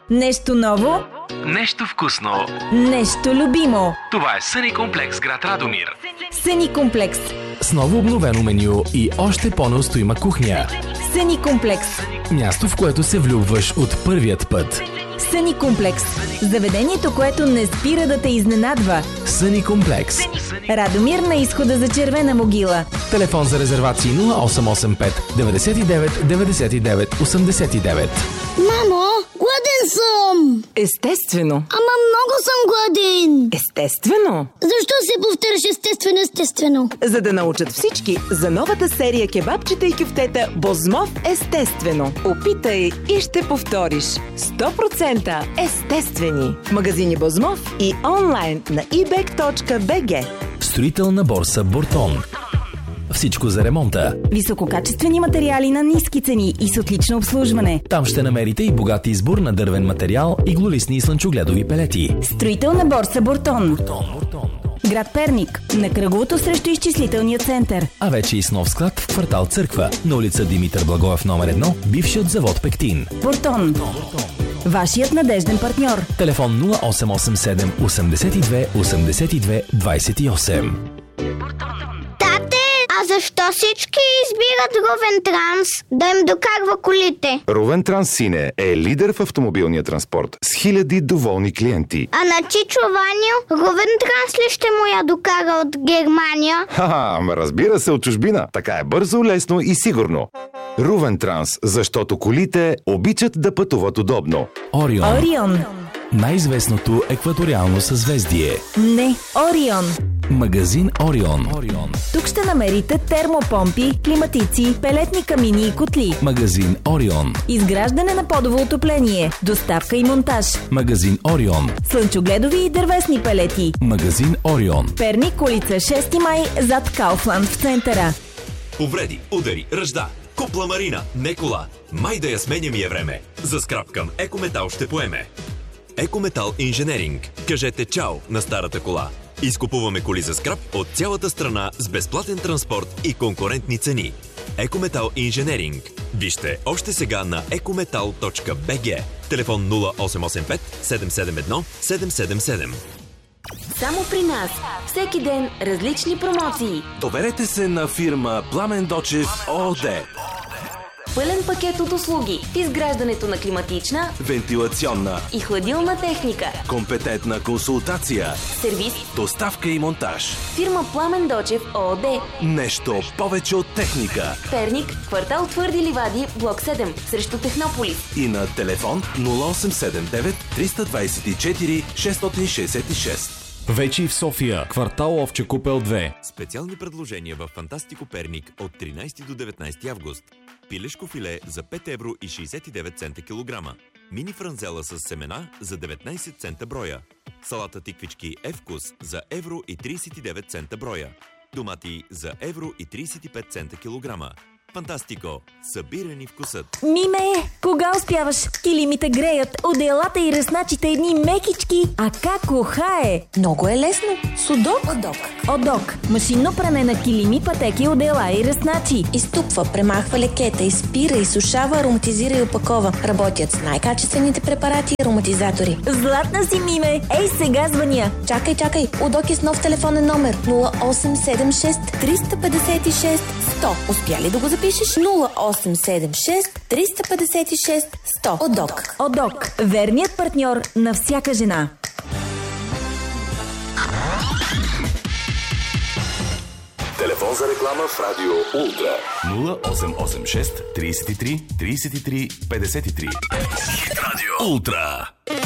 Нещо ново, нещо вкусно, нещо любимо. Това е Съни комплекс, град Радомир. Съни комплекс. С ново обновено меню и още по-неустоима кухня. Съни комплекс. Място, в което се влюбваш от първият път. Съни комплекс. Заведението, което не спира да те изненадва. Съни комплекс. Радомир на изхода за Червена могила. Телефон за резервации 0885 99 99 89. Мамо, гладен съм! Естествено. Ама много съм гладен! Естествено. Защо се повтаряш естествено? За да научат всички за новата серия кебабчета и кюфтета Бозмов естествено. Опитай и ще повториш. 100% естествени. В магазини Бозмов и онлайн на ebek.bg. Строителна борса Бортон. Всичко за ремонта. Висококачествени материали на ниски цени и с отлично обслужване. Там ще намерите и богат избор на дървен материал, иглолистни и слънчогледови пелети. Строителна борса Бортон. Град Перник, на кръговото срещу изчислителния център. А вече и с нов склад в квартал Църква, на улица Димитър Благоев номер 1, бившият завод Пектин. Бортон. Вашият надежден партньор. Телефон 0887 82 82 28. Тате, а защо всички избират Ровен Транс да им докарва колите? Ровен Транс Сине е лидер в автомобилния транспорт с хиляди доволни клиенти. А на Чичо Ваню Ровен Транс ли ще му я докара от Германия? Ама разбира се, от чужбина. Така е бързо, лесно и сигурно. Ровен Транс, защото колите обичат да пътуват удобно. Орион. Орион. Най-известното екваториално съзвездие. Не, Орион. Магазин Орион. Тук ще намерите термопомпи, климатици, пелетни камини и котли. Магазин Орион. Изграждане на подово отопление, доставка и монтаж. Магазин Орион. Слънчогледови и дървесни пелети. Магазин Орион. Перник, улица 6 май, зад Кауфланд в центъра. Повреди, удари, ръжда, купла Марина, не кола. Май да я сменя ми е време. За скрап към Екометал ще поеме. Екометал Инженеринг. Кажете чао на старата кола. Изкупуваме коли за скрап от цялата страна с безплатен транспорт и конкурентни цени. Екометал Инженеринг. Вижте още сега на ecometal.bg. Телефон 0885 771 777. Само при нас. Всеки ден различни промоции. Доверете се на фирма Пламен Дочев ООД. Пълен пакет от услуги в изграждането на климатична, вентилационна и хладилна техника. Компетентна консултация. Сервис. Доставка и монтаж. Фирма Пламен Дочев ООД. Нещо повече от техника. Перник, квартал Твърди ливади, блок 7, срещу Технополис. И на телефон 0879 324 666. Вече и в София, квартал Овче купел 2. Специални предложения в Фантастико Перник от 13 до 19 август. Пилешко филе за 5 евро и 69 цента килограма. Мини франзела с семена за 19 цента броя. Салата тиквички Евкус за евро и 39 цента броя. Домати за евро и 35 цента килограма. Фантастико! Събирани вкусът! Миме, кога успяваш? Килимите греят, одеялата и ръсначите едни мекички. А как ухае? Много е лесно. Судок. Одок. Машинно пране на килими, пътеки, одеяла и ръсначи. Изтупва, премахва лекета, изпира, изсушава, ароматизира и опакова. Работят с най-качествените препарати и ароматизатори. Златна си, Миме! Ей, сега звъня! Чакай! Удок е с нов телефонен номер 0876 356 100. Успя ли да го запишеш? 0876 356 100. Одок. Верният партньор на всяка жена. Телефон за реклама в Радио Ултра 0886 33 33 53. Радио Ултра.